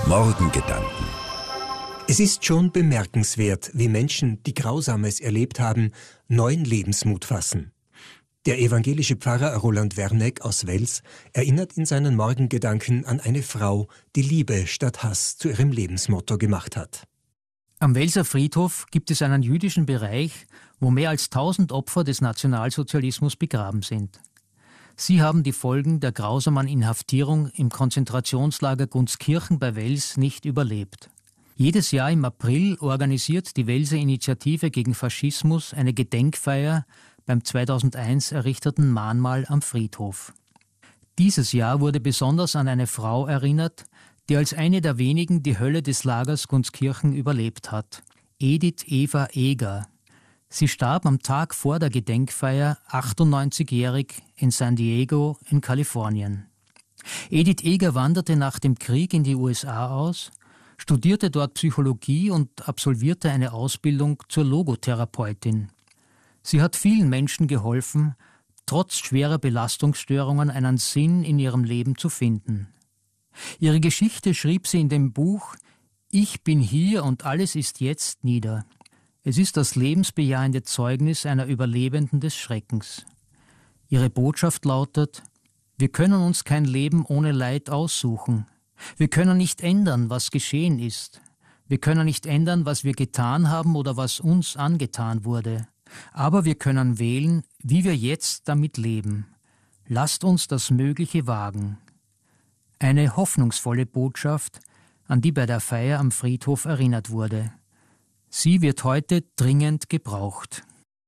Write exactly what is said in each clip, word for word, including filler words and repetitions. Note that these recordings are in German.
Morgengedanken. Es ist schon bemerkenswert, wie Menschen, die Grausames erlebt haben, neuen Lebensmut fassen. Der evangelische Pfarrer Roland Werneck aus Wels erinnert in seinen Morgengedanken an eine Frau, die Liebe statt Hass zu ihrem Lebensmotto gemacht hat. Am Welser Friedhof gibt es einen jüdischen Bereich, wo mehr als tausend Opfer des Nationalsozialismus begraben sind. Sie haben die Folgen der grausamen Inhaftierung im Konzentrationslager Gunskirchen bei Wels nicht überlebt. Jedes Jahr im April organisiert die Welser Initiative gegen Faschismus eine Gedenkfeier beim zweitausendeins errichteten Mahnmal am Friedhof. Dieses Jahr wurde besonders an eine Frau erinnert, die als eine der wenigen die Hölle des Lagers Gunskirchen überlebt hat. Edith Eva Eger. Sie starb am Tag vor der Gedenkfeier achtundneunzigjährig in San Diego in Kalifornien. Edith Eger wanderte nach dem Krieg in die U S A aus, studierte dort Psychologie und absolvierte eine Ausbildung zur Logotherapeutin. Sie hat vielen Menschen geholfen, trotz schwerer Belastungsstörungen einen Sinn in ihrem Leben zu finden. Ihre Geschichte schrieb sie in dem Buch »Ich bin hier und alles ist jetzt« nieder. Es ist das lebensbejahende Zeugnis einer Überlebenden des Schreckens. Ihre Botschaft lautet: Wir können uns kein Leben ohne Leid aussuchen. Wir können nicht ändern, was geschehen ist. Wir können nicht ändern, was wir getan haben oder was uns angetan wurde. Aber wir können wählen, wie wir jetzt damit leben. Lasst uns das Mögliche wagen. Eine hoffnungsvolle Botschaft, an die bei der Feier am Friedhof erinnert wurde. Sie wird heute dringend gebraucht.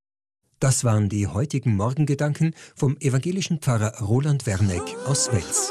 Das waren die heutigen Morgengedanken vom evangelischen Pfarrer Roland Werneck aus Wels.